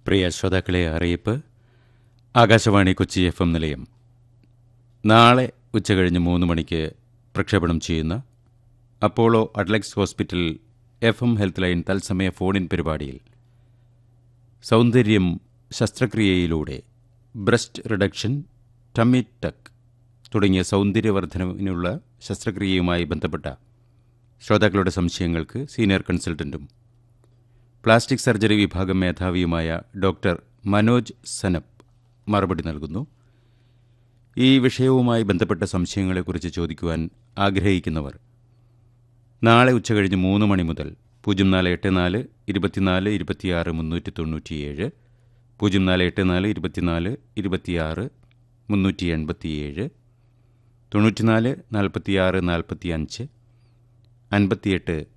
പ്രിയ ശ്രോതാക്കളെ അറിയിപ്പ്. ആകാശവാണി കൊച്ചി FM നിലയം നാളെ ഉച്ചകഴിഞ്ഞ് 3 മണിക്ക് പ്രക്ഷേപണം ചെയ്യുന്ന Apollo Adlux hospital FM health line തത്സമയ ഫോണിൻ പരിപാടിയിൽ സൗന്ദര്യം ശസ്ത്രക്രിയയിലൂടെ ബ്രസ്റ്റ് റിഡക്ഷൻ, ടമ്മി ടക്ക് തുടങ്ങിയ സൗന്ദര്യവർദ്ധനവിനുള്ള ശസ്ത്രക്രിയയുമായി ബന്ധപ്പെട്ട ശ്രോതാക്കളുടെ സംശയങ്ങൾക്ക് സീനിയർ കൺസൾട്ടൻറ്റും പ്ലാസ്റ്റിക് സർജറി വിഭാഗം മേധാവിയുമായ ഡോക്ടർ മനോജ് സനപ്പ് മറുപടി നൽകുന്നു. ഈ വിഷയവുമായി ബന്ധപ്പെട്ട സംശയങ്ങളെക്കുറിച്ച് ചോദിക്കുവാൻ ആഗ്രഹിക്കുന്നവർ നാളെ ഉച്ചകഴിഞ്ഞ് 3 മണി മുതൽ 0484 24 26 397, 0484 24 26 387, 94 46 45, 58